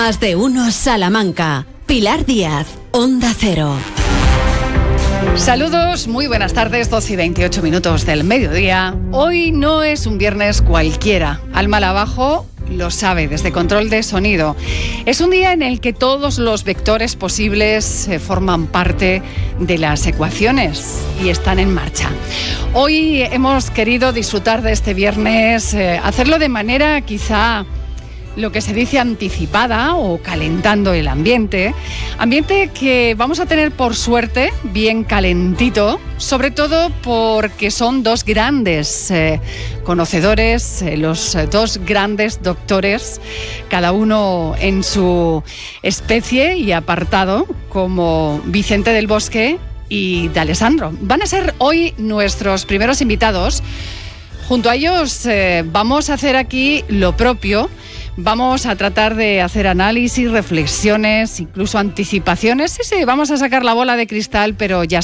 Más de uno Salamanca. Pilar Díaz, Onda Cero. Saludos, muy buenas tardes, 2:28 del mediodía. Hoy no es un viernes cualquiera. Alma abajo lo sabe desde control de sonido. Es un día en el que todos los vectores posibles forman parte de las ecuaciones y están en marcha. Hoy hemos querido disfrutar de este viernes, hacerlo de manera quizá lo que se dice anticipada o calentando el ambiente que vamos a tener por suerte bien calentito, sobre todo porque son dos grandes conocedores, los dos grandes doctores, cada uno en su especie y apartado, como Vicente del Bosque y D'Alessandro. Van a ser hoy nuestros primeros invitados. Junto a ellos vamos a hacer aquí lo propio. Vamos a tratar de hacer análisis, reflexiones, incluso anticipaciones. Sí, vamos a sacar la bola de cristal, pero ya